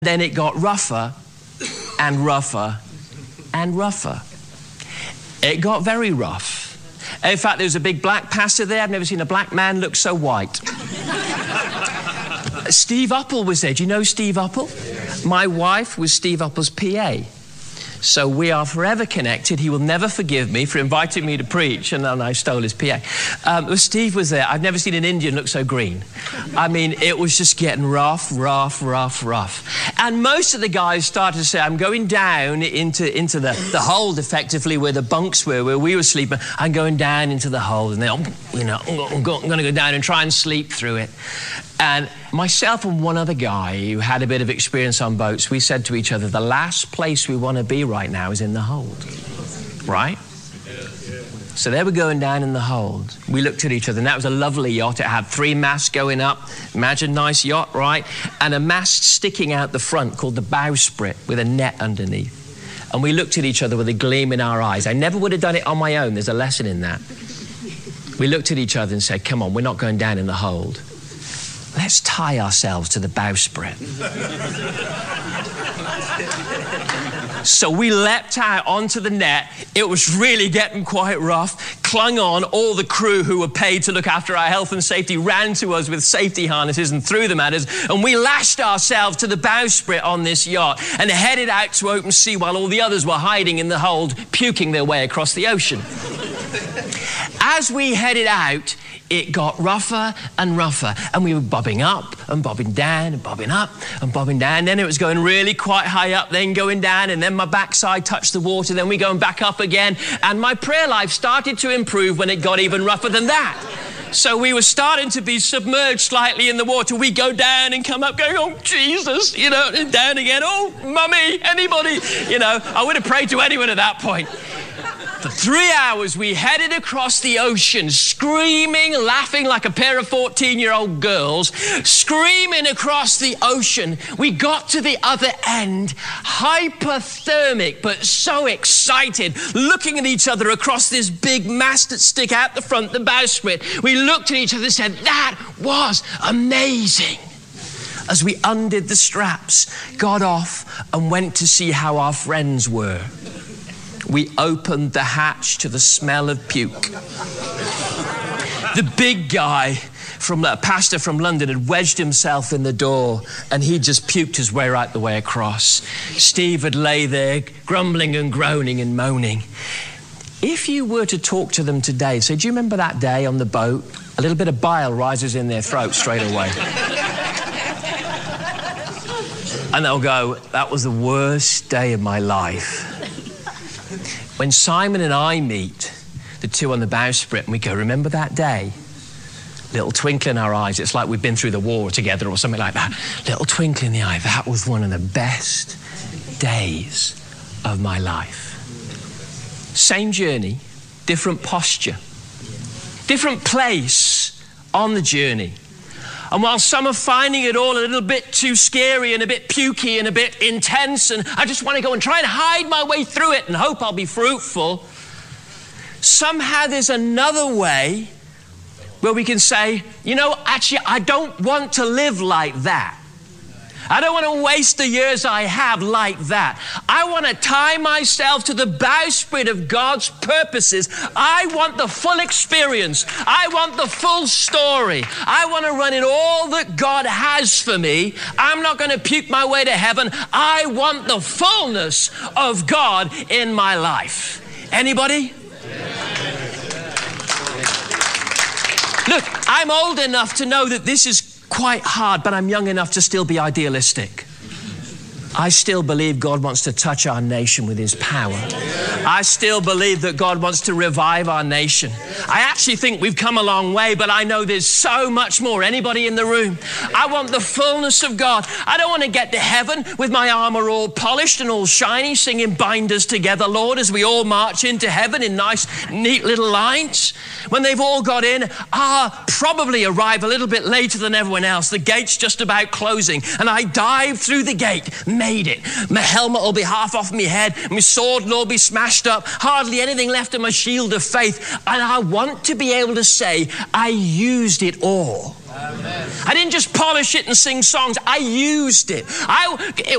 Then it got rougher and rougher and rougher. It got very rough. In fact, there was a big black pastor there. I've never seen a black man look so white. Steve Uppal was there. Do you know Steve Uppal? My wife was Steve Uppal's PA. So we are forever connected. He will never forgive me for inviting me to preach, and then I stole his PA. Steve was there. I've never seen an Indian look so green. I mean, it was just getting rough. And most of the guys started to say, I'm going down into the hold, effectively, where the bunks were, where we were sleeping. I'm going down into the hold, and I'm going to go down and try and sleep through it. And myself and one other guy who had a bit of experience on boats, we said to each other, the last place we want to be right now is in the hold, right? So they were going down in the hold. We looked at each other, and that was a lovely yacht. It had 3 masts going up. Imagine, nice yacht, right? And a mast sticking out the front called the bowsprit with a net underneath. And we looked at each other with a gleam in our eyes. I never would have done it on my own. There's a lesson in that. We looked at each other and said, come on, we're not going down in the hold. Let's tie ourselves to the bowsprit. So we leapt out onto the net. It was really getting quite rough. Clung on. All the crew who were paid to look after our health and safety ran to us with safety harnesses and threw them at us. And we lashed ourselves to the bowsprit on this yacht and headed out to open sea while all the others were hiding in the hold, puking their way across the ocean. As we headed out, it got rougher and rougher, and we were bobbing up and bobbing down and bobbing up and bobbing down. Then it was going really quite high up, then going down, and then my backside touched the water, then we going back up again. And my prayer life started to improve when it got even rougher than that. So we were starting to be submerged slightly in the water. We go down and come up going, oh, Jesus, and down again. Oh, Mummy, anybody? I would have prayed to anyone at that point. For 3 hours, we headed across the ocean, screaming, laughing like a pair of 14-year-old girls, screaming across the ocean. We got to the other end, hypothermic, but so excited, looking at each other across this big mast that stick out the front, the bowsprit. We looked at each other and said, that was amazing. As we undid the straps, got off, and went to see how our friends were. We opened the hatch to the smell of puke. The big guy, a pastor from London, had wedged himself in the door, and he just puked his way right the way across. Steve had lay there, grumbling and groaning and moaning. If you were to talk to them today, say, do you remember that day on the boat? A little bit of bile rises in their throat straight away. And they'll go, that was the worst day of my life. When Simon and I meet, the two on the bowsprit, and we go, remember that day? Little twinkle in our eyes. It's like we've been through the war together or something like that. Little twinkle in the eye. That was one of the best days of my life. Same journey, different posture, different place on the journey. And while some are finding it all a little bit too scary and a bit pukey and a bit intense, and I just want to go and try and hide my way through it and hope I'll be fruitful, somehow there's another way where we can say, actually, I don't want to live like that. I don't want to waste the years I have like that. I want to tie myself to the bowsprit of God's purposes. I want the full experience. I want the full story. I want to run in all that God has for me. I'm not going to puke my way to heaven. I want the fullness of God in my life. Anybody? Look, I'm old enough to know that this is quite hard, but I'm young enough to still be idealistic. I still believe God wants to touch our nation with his power. I still believe that God wants to revive our nation. I actually think we've come a long way, but I know there's so much more. Anybody in the room? I want the fullness of God. I don't want to get to heaven with my armor all polished and all shiny, singing bind us together, Lord, as we all march into heaven in nice, neat little lines. When they've all got in, I'll probably arrive a little bit later than everyone else. The gate's just about closing, and I dive through the gate, made it. My helmet will be half off my head, my sword will all be smashed up, hardly anything left of my shield of faith, and I want to be able to say, I used it all. I didn't just polish it and sing songs. I used it.